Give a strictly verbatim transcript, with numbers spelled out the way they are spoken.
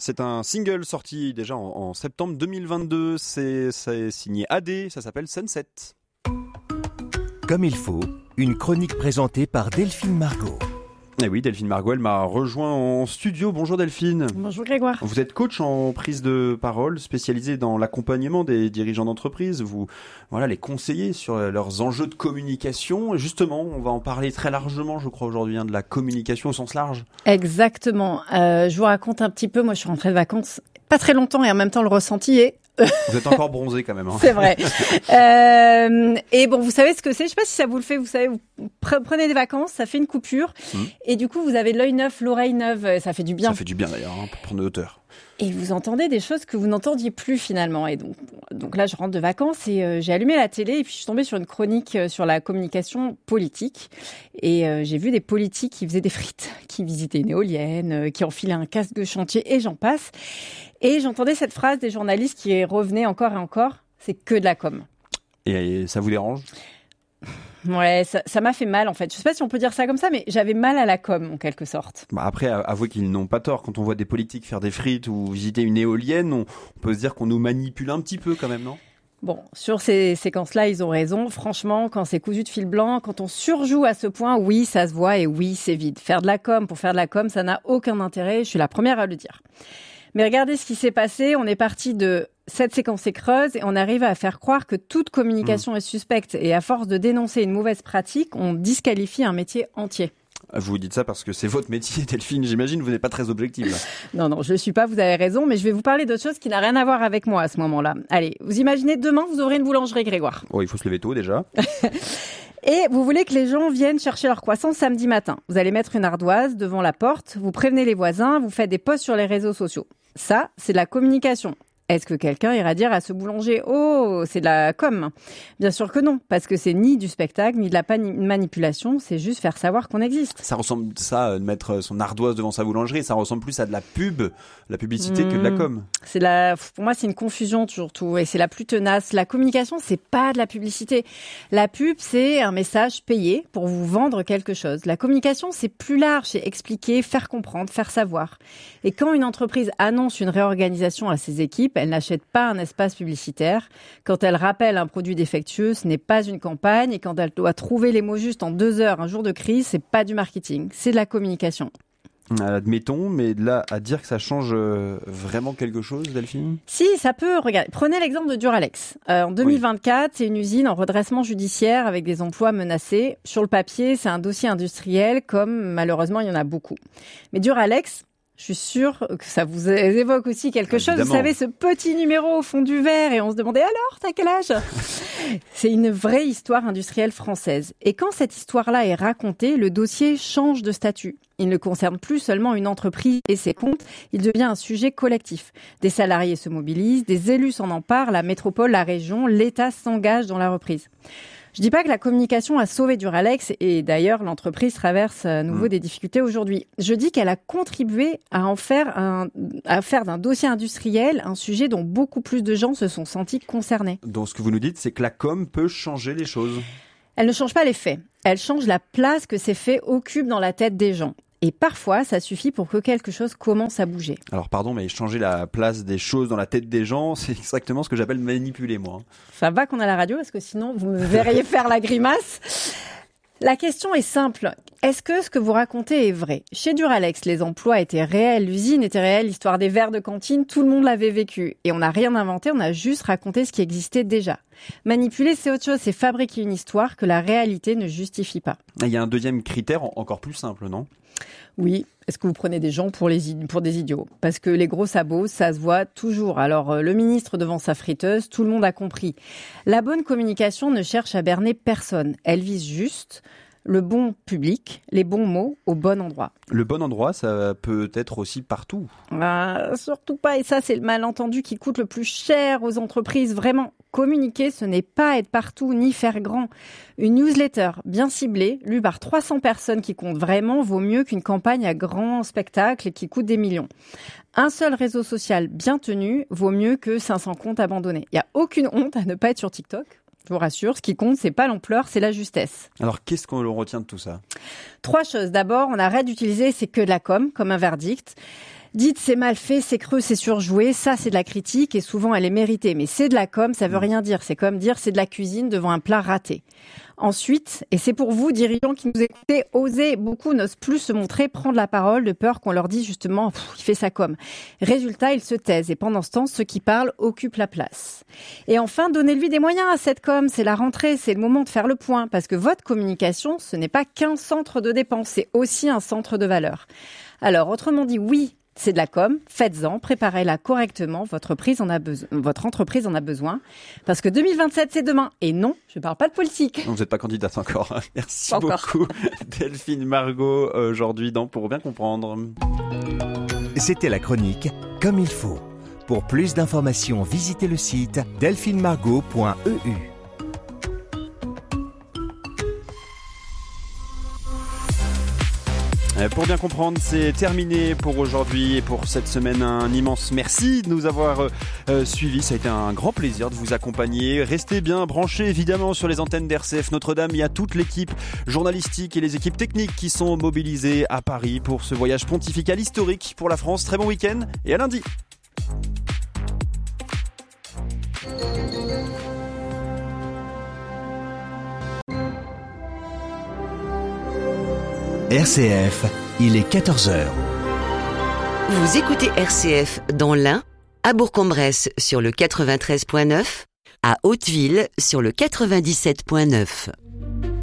C'est un single sorti déjà en, en septembre deux mille vingt-deux. C'est, c'est signé A D, ça s'appelle Sunset. Comme il faut, une chronique présentée par Delphine Margot. Eh oui, Delphine Margot, elle m'a rejoint en studio. Bonjour Delphine. Bonjour Grégoire. Vous êtes coach en prise de parole, spécialisé dans l'accompagnement des dirigeants d'entreprise. Vous, voilà, les conseillez sur leurs enjeux de communication. Et justement, on va en parler très largement, je crois, aujourd'hui, hein, de la communication au sens large. Exactement. Euh, je vous raconte un petit peu. Moi, je suis rentrée de vacances pas très longtemps et en même temps, le ressenti est... Vous êtes encore bronzé quand même. Hein. C'est vrai. euh, et bon, vous savez ce que c'est. Je sais pas si ça vous le fait. Vous savez, vous prenez des vacances, ça fait une coupure. Mmh. Et du coup, vous avez l'œil neuf, l'oreille neuve. Ça fait du bien. Ça fait du bien d'ailleurs, hein, pour prendre de hauteur. Et vous entendez des choses que vous n'entendiez plus finalement. Et donc, donc là, je rentre de vacances et euh, j'ai allumé la télé et puis je suis tombée sur une chronique euh, sur la communication politique. Et euh, j'ai vu des politiques qui faisaient des frites, qui visitaient une éolienne, euh, qui enfilaient un casque de chantier et j'en passe. Et j'entendais cette phrase des journalistes qui revenait encore et encore, c'est que de la com. Et ça vous dérange ? Ouais, ça, ça m'a fait mal en fait. Je sais pas si on peut dire ça comme ça, mais j'avais mal à la com en quelque sorte. Bah après, avouez qu'ils n'ont pas tort. Quand on voit des politiques faire des frites ou visiter une éolienne, on, on peut se dire qu'on nous manipule un petit peu quand même, non ? Bon, sur ces séquences-là, ils ont raison. Franchement, quand c'est cousu de fil blanc, quand on surjoue à ce point, oui, ça se voit et oui, c'est vide. Faire de la com pour faire de la com, ça n'a aucun intérêt. Je suis la première à le dire. Mais regardez ce qui s'est passé. On est parti de cette séquence est creuse et on arrive à faire croire que toute communication mmh. est suspecte. Et à force de dénoncer une mauvaise pratique, on disqualifie un métier entier. Vous dites ça parce que c'est votre métier, Delphine. J'imagine vous n'êtes pas très objective. Là. Non, non, je ne suis pas, vous avez raison, mais je vais vous parler d'autre chose qui n'a rien à voir avec moi à ce moment-là. Allez, vous imaginez demain, vous aurez une boulangerie, Grégoire. Oh, il faut se lever tôt déjà. Et vous voulez que les gens viennent chercher leur croissant samedi matin. Vous allez mettre une ardoise devant la porte, vous prévenez les voisins, vous faites des posts sur les réseaux sociaux. Ça, c'est de la communication. Est-ce que quelqu'un ira dire à ce boulanger « Oh, c'est de la com » ? Bien sûr que non, parce que c'est ni du spectacle, ni de la pani- manipulation, c'est juste faire savoir qu'on existe. Ça ressemble, ça, de mettre son ardoise devant sa boulangerie, ça ressemble plus à de la pub, la publicité mmh. que de la com. C'est la, pour moi, c'est une confusion surtout, et c'est la plus tenace. La communication, c'est pas de la publicité. La pub, c'est un message payé pour vous vendre quelque chose. La communication, c'est plus large, c'est expliquer, faire comprendre, faire savoir. Et quand une entreprise annonce une réorganisation à ses équipes, elle n'achète pas un espace publicitaire. Quand elle rappelle un produit défectueux, ce n'est pas une campagne. Et quand elle doit trouver les mots justes en deux heures, un jour de crise, c'est pas du marketing, c'est de la communication. Admettons, mais de là à dire que ça change vraiment quelque chose, Delphine ? Si, ça peut. Regardez, prenez l'exemple de Duralex. Euh, en deux mille vingt-quatre, oui. C'est une usine en redressement judiciaire avec des emplois menacés. Sur le papier, c'est un dossier industriel, comme malheureusement, il y en a beaucoup. Mais Duralex... Je suis sûre que ça vous évoque aussi quelque chose. Évidemment. Vous savez, ce petit numéro au fond du verre et on se demandait alors, t'as quel âge ? C'est une vraie histoire industrielle française. Et quand cette histoire-là est racontée, le dossier change de statut. Il ne concerne plus seulement une entreprise et ses comptes, il devient un sujet collectif. Des salariés se mobilisent, des élus s'en emparent, la métropole, la région, l'État s'engage dans la reprise. Je dis pas que la communication a sauvé Duralex et d'ailleurs l'entreprise traverse à nouveau mmh. des difficultés aujourd'hui. Je dis qu'elle a contribué à en faire un, à faire d'un dossier industriel un sujet dont beaucoup plus de gens se sont sentis concernés. Donc ce que vous nous dites, c'est que la com peut changer les choses. Elle ne change pas les faits. Elle change la place que ces faits occupent dans la tête des gens. Et parfois, ça suffit pour que quelque chose commence à bouger. Alors pardon, mais changer la place des choses dans la tête des gens, c'est exactement ce que j'appelle manipuler, moi. Ça va qu'on a la radio, parce que sinon, vous me verriez faire la grimace. La question est simple. Est-ce que ce que vous racontez est vrai ? Chez Duralex, les emplois étaient réels, l'usine était réelle, l'histoire des verres de cantine, tout le monde l'avait vécu. Et on n'a rien inventé, on a juste raconté ce qui existait déjà. Manipuler, c'est autre chose, c'est fabriquer une histoire que la réalité ne justifie pas. Il y a un deuxième critère encore plus simple, non ? Oui. Est-ce que vous prenez des gens pour, les, pour des idiots ? Parce que les gros sabots, ça se voit toujours. Alors, le ministre devant sa friteuse, tout le monde a compris. La bonne communication ne cherche à berner personne. Elle vise juste le bon public, les bons mots au bon endroit. Le bon endroit, ça peut être aussi partout. Ah, surtout pas. Et ça, c'est le malentendu qui coûte le plus cher aux entreprises. Vraiment, communiquer, ce n'est pas être partout ni faire grand. Une newsletter bien ciblée, lue par trois cents personnes qui comptent vraiment, vaut mieux qu'une campagne à grand spectacle qui coûte des millions. Un seul réseau social bien tenu vaut mieux que cinq cents comptes abandonnés. Il n'y a aucune honte à ne pas être sur TikTok. Je vous rassure, ce qui compte, c'est pas l'ampleur, c'est la justesse. Alors, qu'est-ce qu'on retient de tout ça ? Trois choses. D'abord, on arrête d'utiliser « c'est que de la com » comme un verdict. Dites c'est mal fait, c'est creux, c'est surjoué, ça c'est de la critique et souvent elle est méritée. Mais c'est de la com, ça veut rien dire. C'est comme dire c'est de la cuisine devant un plat raté. Ensuite, et c'est pour vous, dirigeants qui nous écoutez, osez, beaucoup n'osent plus se montrer, prendre la parole de peur qu'on leur dise justement « il fait sa com ». Résultat, ils se taisent et pendant ce temps, ceux qui parlent occupent la place. Et enfin, donnez-lui des moyens à cette com, c'est la rentrée, c'est le moment de faire le point parce que votre communication, ce n'est pas qu'un centre de dépense, c'est aussi un centre de valeur. Alors, autrement dit, oui, c'est de la com, faites-en, préparez-la correctement, votre, prise en a besoin, votre entreprise en a besoin, parce que deux mille vingt-sept, c'est demain. Et non, je ne parle pas de politique. Vous n'êtes pas candidate encore. Merci pas beaucoup, encore. Delphine Margot, aujourd'hui dans Pour bien comprendre. C'était la chronique Comme il faut. Pour plus d'informations, visitez le site delphine margot point e u. Pour bien comprendre, c'est terminé pour aujourd'hui et pour cette semaine. Un immense merci de nous avoir euh, suivis. Ça a été un grand plaisir de vous accompagner. Restez bien branchés évidemment sur les antennes d'R C F Notre-Dame. Il y a toute l'équipe journalistique et les équipes techniques qui sont mobilisées à Paris pour ce voyage pontifical historique pour la France. Très bon week-end et à lundi. R C F, il est quatorze heures. Vous écoutez R C F dans l'Ain, à Bourg-en-Bresse sur le quatre-vingt-treize point neuf, à Hauteville sur le quatre-vingt-dix-sept point neuf.